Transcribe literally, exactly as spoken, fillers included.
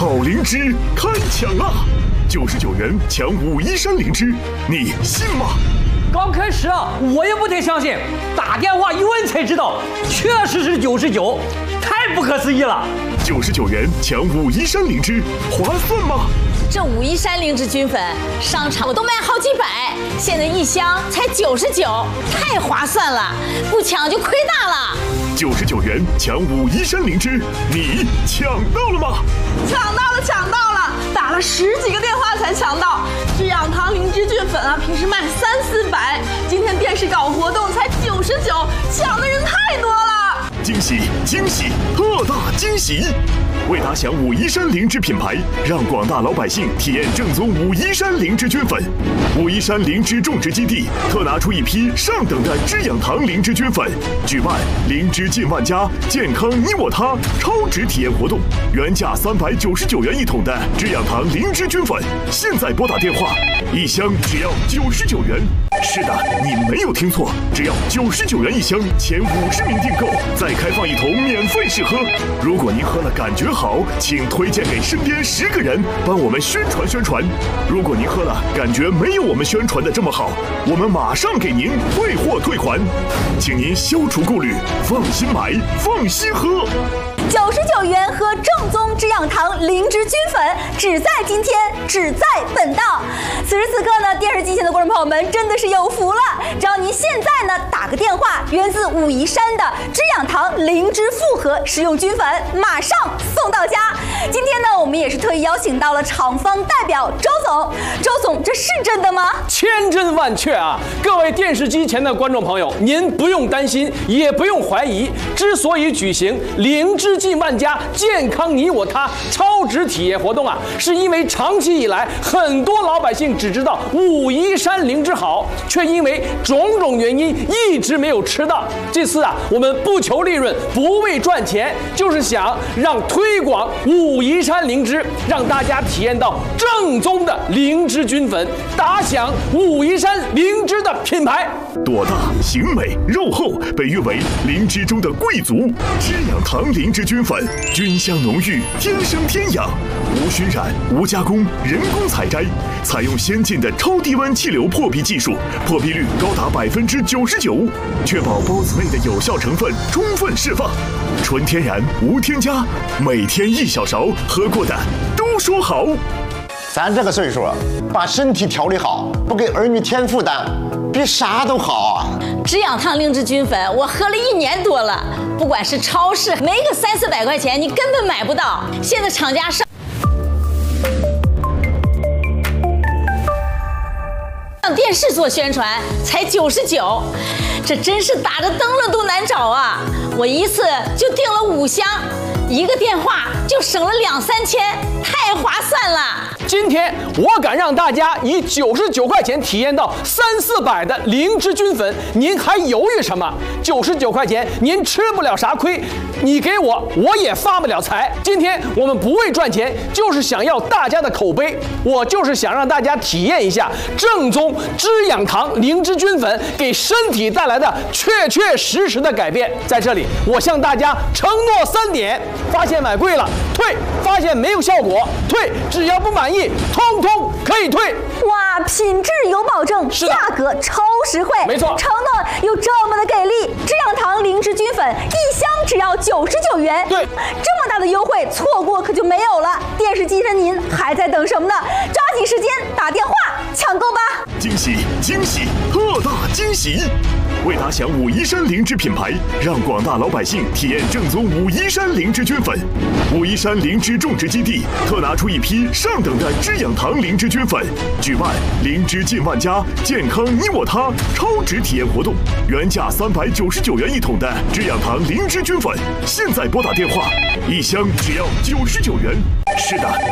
好灵芝开抢啦！九十九元抢武夷山灵芝，你信吗？ 刚开始啊，我也不太相信，打电话一问才知道，确实是九十九，太不可思议了。 九十九元抢武夷山灵芝，划算吗？ 这武夷山灵芝菌粉，商场都卖好几百，现在一箱才九十九，太划算了，不抢就亏大了。 九十九元抢武夷山灵芝，你抢到了吗？ 抢到了，抢到了，打了十几个电话才抢到。制氧堂灵芝菌粉啊，平时卖三四百，今天电视搞活动才九十九，抢的人太多了。 惊喜惊喜，特大惊喜！为打响武夷山灵芝品牌，让广大老百姓体验正宗武夷山灵芝菌粉。武夷山灵芝种植基地特拿出一批上等的制氧堂灵芝菌粉，举办灵芝进万家，健康你我他超值体验活动。原价三百九十九元一桶的制氧堂灵芝菌粉，现在拨打电话，一箱只要九十九元。是的，你没有听错，只要九十九元一箱，前五十名订购再开放一桶免费试喝。如果您喝了感觉好，请推荐给身边十个人，帮我们宣传宣传。如果您喝了感觉没有我们宣传的这么好，我们马上给您退货退款，请您消除顾虑，放心买，放心喝。 九十九元喝正宗制氧堂灵芝菌粉，只在今天，只在本档。此时此刻呢，电视机前的观众朋友们真的是有福了，只要您现在呢打个电话，源自武夷山的制氧堂灵芝复合食用菌粉，马上送到家。今天呢，我们也是特意邀请到了厂方代表周总。周总，这是真的吗？ 千真万确啊！各位电视机前的观众朋友，您不用担心，也不用怀疑。之所以举行灵芝进万家，健康你我他超值体验活动啊，是因为长期以来，很多老百姓只知道武夷山灵芝好，却因为种种原因一直没有吃到。这次啊，我们不求利润，不为赚钱，就是想让推广武夷山灵芝，让大家体验到正宗的灵芝菌粉，打响武夷山灵芝的品牌。 朵大形美肉厚，被誉为灵芝中的贵族。制氧堂灵芝菌粉，菌香浓郁，天生天养，无熏染，无加工，人工采摘，采用先进的超低温气流破壁技术，破壁率高达百分之九十九，确保孢子类的有效成分充分释放，纯天然无添加，每天一小勺，喝过的都说好。 咱这个岁数，把身体调理好，不给儿女添负担，比啥都好啊！ 制氧堂灵芝菌粉，我喝了一年多了，不管是超市，没个三四百块钱，你根本买不到。现在厂家上上电视做宣传，才九十九，这真是打着灯笼都难找啊！我一次就订了五箱，一个电话就省了两三千，太划算了。 今天我敢让大家以九十九块钱体验到三四百的灵芝菌粉，您还犹豫什么？九十九块钱您吃不了啥亏，你给我我也发不了财。今天我们不为赚钱，就是想要大家的口碑，我就是想让大家体验一下正宗制氧堂灵芝菌粉给身体带来的确确实实的改变。在这里，我向大家承诺三点：发现买贵了退，发现没有效果退，只要不满意通通可以退。 哇，品质有保证，价格超实惠， 没错， 承诺有这么的给力。制氧堂灵芝菌粉一箱只要九十九元， 对， 这么大的优惠，错过可就没有了。电视机前您还在等什么呢？抓紧时间打电话抢购吧！ 惊喜惊喜，特大惊喜！为打响武夷山灵芝品牌，让广大老百姓体验正宗武夷山灵芝菌粉。武夷山灵芝种植基地特拿出一批上等的制氧堂灵芝菌粉，举办灵芝进万家，健康你我他超值体验活动。原价三百九十九元一桶的制氧堂灵芝菌粉，现在拨打电话，一箱只要九十九元。是的，